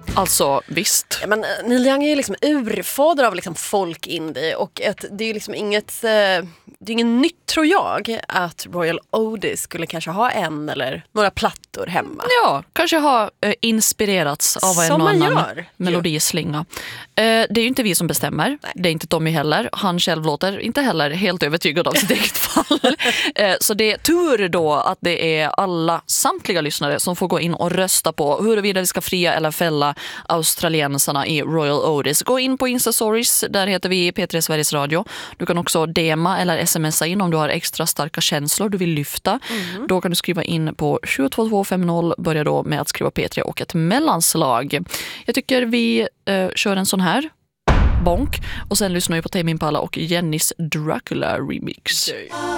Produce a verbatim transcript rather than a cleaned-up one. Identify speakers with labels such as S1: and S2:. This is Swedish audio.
S1: Alltså, visst.
S2: Ja, men Neil Young är ju liksom urfader av liksom folk-indie och ett, det är ju liksom inget, det är inget nytt tror jag att Royal Otis skulle kanske ha en eller några plattor hemma.
S1: Ja, kanske har eh, inspirerats av en
S2: Som man
S1: annan
S2: gör.
S1: melodislinga. Eh, det är ju inte vi som bestämmer. Nej. Det är inte Tommy heller. Han själv låter inte heller helt övertygad av sitt eget fall. Eh, så det är tur då att det är alla samtliga lyssnare som får gå in och rösta på huruvida vi ska fria eller fälla australiensarna i Royal Otis. Gå in på Insta Stories, där heter vi P tre Sveriges Radio. Du kan också D M eller smsa in om du har extra starka känslor du vill lyfta. Mm. Då kan du skriva in på sju två två fem noll, börja då med att skriva P tre och ett mellanslag. Jag tycker vi eh, kör en sån här bonk och sen lyssnar vi på Tame Impala och Jennys Dracula remix. Okay.